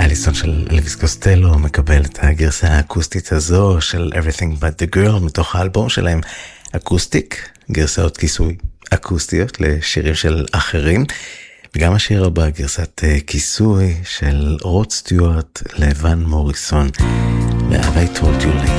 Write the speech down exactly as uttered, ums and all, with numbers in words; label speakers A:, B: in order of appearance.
A: אליסון של אלוויס קוסטלו מקבל את הגרסה האקוסטית הזו של Everything But The Girl מתוך האלבום שלהם אקוסטיק, גרסאות כיסוי אקוסטיות לשירים של אחרים, וגם השיר הבא גרסת כיסוי של רוד סטיוארט לוון מוריסון ו- I Told You Late.